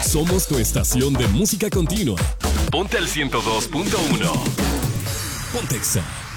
Somos tu estación de música continua. Ponte al 102.1. Pontexa.